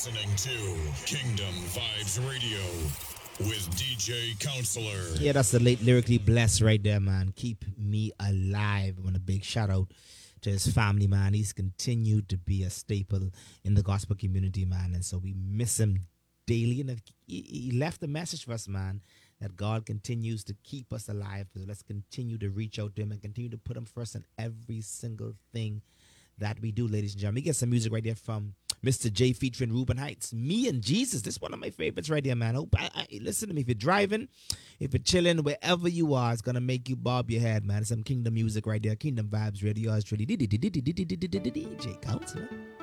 listening to Kingdom Vibes Radio with DJ Counselor. Yeah, that's the late lyrically blessed right there, man. Keep me alive. I want a big shout out to his family, man. He's continued to be a staple in the gospel community, man. And so we miss him daily. And he left a message for us, man, that God continues to keep us alive. So let's continue to reach out to him and continue to put him first in every single thing that we do, ladies and gentlemen. We get some music right there from Mr. J featuring Ruben Heights. Me and Jesus. This is one of my favorites right there, man. Listen to me. If you're driving, if you're chilling, wherever you are, it's going to make you bob your head, man. Some Kingdom music right there. Kingdom Vibes Radio. It's really DJ Counselor.